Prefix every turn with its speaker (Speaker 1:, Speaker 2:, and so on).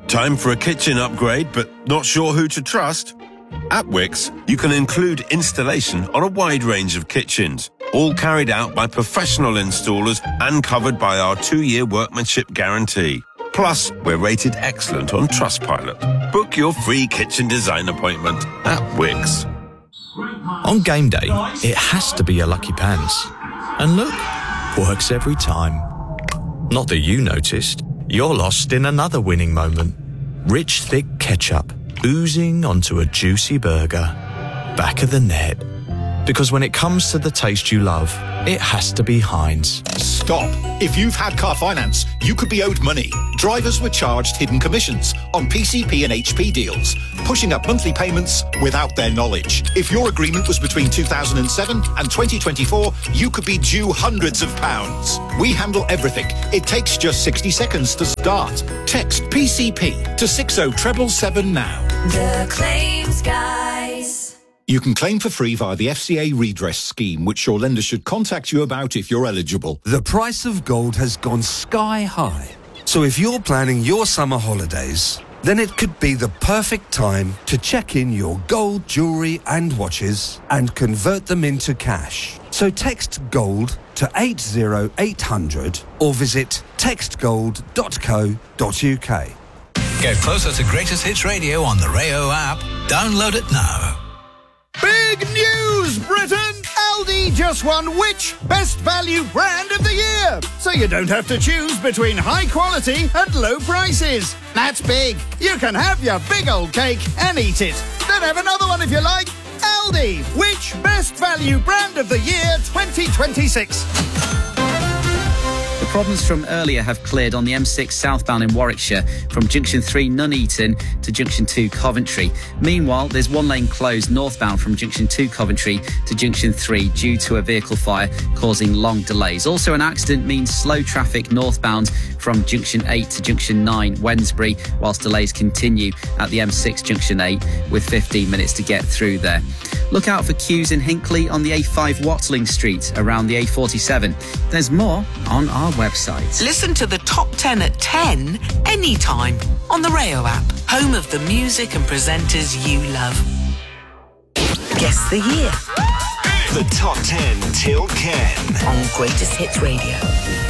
Speaker 1: Time for a kitchen upgrade, but not sure who to trust? At Wickes, you can include installation on a wide range of kitchens, all carried out by professional installers and covered by our 2-year workmanship guarantee. Plus, we're rated excellent on Trustpilot. Book your free kitchen design appointment at Wickes.
Speaker 2: On game day, it has to be your Lucky Pants. And look, works every time. Not that you noticed. You're lost in another winning moment. Rich, thick ketchup oozing onto a juicy burger. Back of the net. Because when it comes to the taste you love, it has to be Heinz.
Speaker 3: Stop. If you've had car finance, you could be owed money. Drivers were charged hidden commissions on PCP and HP deals, pushing up monthly payments without their knowledge. If your agreement was between 2007 and 2024, you could be due hundreds of pounds. We handle everything. It takes just 60 seconds to start. Text PCP to 60777 now.
Speaker 4: The Claims Guys.
Speaker 3: You can claim for free via the FCA redress scheme, which your lender should contact you about if you're eligible.
Speaker 5: The price of gold has gone sky high. So if you're planning your summer holidays, then it could be the perfect time to check in your gold jewellery and watches and convert them into cash. So text GOLD to 80800 or visit textgold.co.uk.
Speaker 6: Get closer to Greatest Hits Radio on the Rayo app. Download it now.
Speaker 7: Big news, Britain! Aldi just won which Best Value Brand of the Year? So you don't have to choose between high quality and low prices. That's big. You can have your big old cake and eat it. Then have another one if you like. Aldi, which Best Value Brand of the Year 2026?
Speaker 8: The problems from earlier have cleared on the M6 southbound in Warwickshire from Junction 3 Nuneaton to Junction 2 Coventry. Meanwhile, there's one lane closed northbound from Junction 2 Coventry to Junction 3 due to a vehicle fire causing long delays. Also, an accident means slow traffic northbound from Junction 8 to Junction 9 Wednesbury, whilst delays continue at the M6 Junction 8 with 15 minutes to get through there. Look out for queues in Hinckley on the A5 Watling Street around the A47. There's more on our website.
Speaker 9: Listen to the top 10 at 10 anytime on the Rayo app, home of the music and presenters you love. Guess the year.
Speaker 10: The top 10 till Ken
Speaker 9: on Greatest Hits Radio.